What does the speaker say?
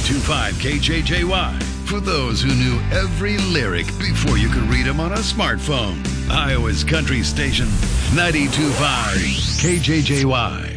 92.5 KJJY. For those who knew every lyric before you could read them on a smartphone. Iowa's country station, 92.5 KJJY.